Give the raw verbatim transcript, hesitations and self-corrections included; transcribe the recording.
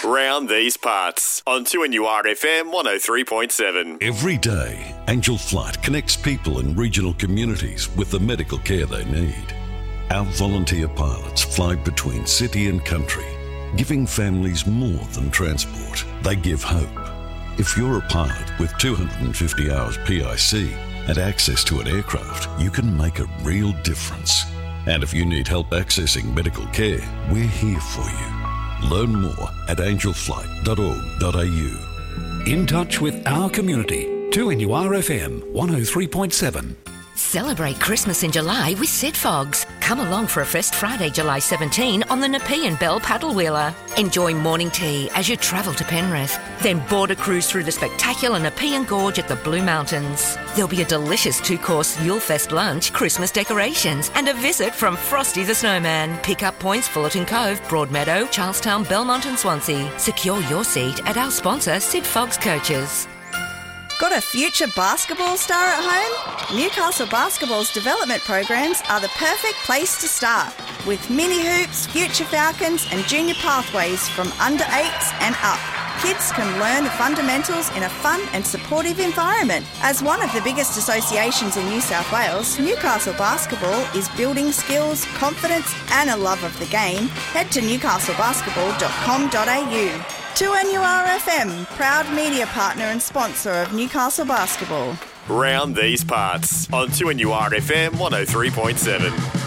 Round these parts on two N U R F M one oh three point seven. Every day, Angel Flight connects people in regional communities with the medical care they need. Our volunteer pilots fly between city and country, giving families more than transport. They give hope. If you're a pilot with two hundred fifty hours P I C and access to an aircraft, you can make a real difference. And if you need help accessing medical care, we're here for you. Learn more at angel flight dot org dot a u. In touch with our community. two N U R F M one oh three point seven. Celebrate Christmas in July with Sid Fogs. Come along for a Fest Friday, July seventeenth on the Nepean Bell Paddle Wheeler. Enjoy morning tea as you travel to Penrith. Then board a cruise through the spectacular Nepean Gorge at the Blue Mountains. There'll be a delicious two-course Yule Fest lunch, Christmas decorations, and a visit from Frosty the Snowman. Pick up points Fullerton Cove, Broadmeadow, Charlestown, Belmont and Swansea. Secure your seat at our sponsor, Sid Fogs Coaches. Got a future basketball star at home? Newcastle Basketball's development programs are the perfect place to start, with mini hoops, future falcons and junior pathways from under eights and up. Kids can learn the fundamentals in a fun and supportive environment. As one of the biggest associations in New South Wales, Newcastle Basketball is building skills, confidence and a love of the game. Head to newcastle basketball dot com dot a u. two N U R F M, proud media partner and sponsor of Newcastle Basketball. Round these parts on two N U R F M one oh three point seven.